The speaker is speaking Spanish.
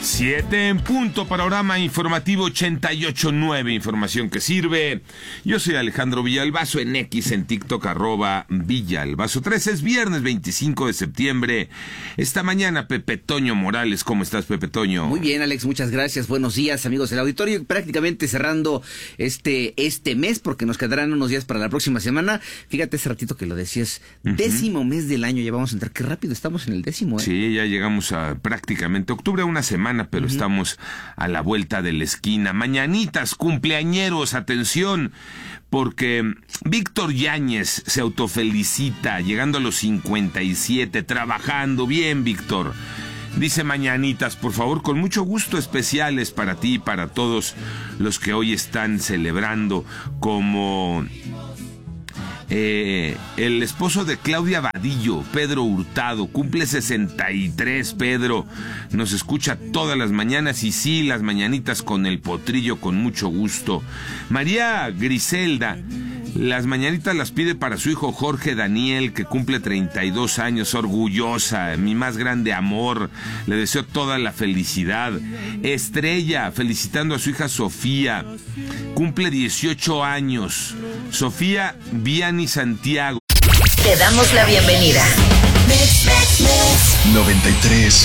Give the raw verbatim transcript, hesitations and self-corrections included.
Siete en punto, panorama informativo ochenta y ocho punto nueve, información que sirve. Yo soy Alejandro Villalbazo, en X, en TikTok, arroba Villalbazo tres. Es viernes veinticinco de septiembre. Esta mañana, Pepe Toño Morales. ¿Cómo estás, Pepe Toño? Muy bien, Alex, muchas gracias. Buenos días, amigos del auditorio. Prácticamente cerrando este, este mes, porque nos quedarán unos días para la próxima semana. Fíjate, ese ratito que lo decías, uh-huh. décimo mes del año ya vamos a entrar. Qué rápido estamos en el décimo, ¿eh? Sí, ya llegamos a prácticamente octubre, una semana, pero uh-huh. estamos a la vuelta de la esquina. Mañanitas, cumpleañeros, atención, porque Víctor Yáñez se autofelicita, llegando a los cincuenta y siete, trabajando bien, Víctor. Dice: mañanitas, por favor, con mucho gusto, especiales para ti y para todos los que hoy están celebrando, como Eh, el esposo de Claudia Vadillo, Pedro Hurtado, cumple sesenta y tres. Pedro nos escucha todas las mañanas, y sí, las mañanitas con el potrillo, con mucho gusto. María Griselda, las mañanitas las pide para su hijo Jorge Daniel, que cumple treinta y dos años, orgullosa, mi más grande amor, le deseo toda la felicidad. Estrella, felicitando a su hija Sofía, cumple dieciocho años. Sofía Viani Santiago. Te damos la bienvenida. noventa y tres